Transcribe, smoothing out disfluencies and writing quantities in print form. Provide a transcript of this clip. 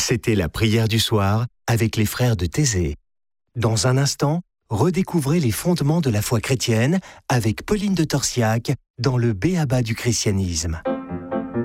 C'était la prière du soir avec les frères de Thésée. Dans un instant, redécouvrez les fondements de la foi chrétienne avec Pauline de Torsiac dans le B.A.B.A. du christianisme.